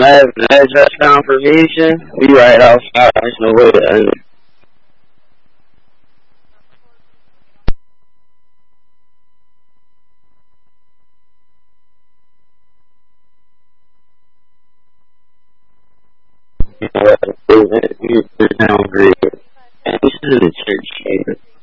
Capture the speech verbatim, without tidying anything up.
have an address confirmation. We right outside. There's no way to end it. We're downgrade. And this is a church here.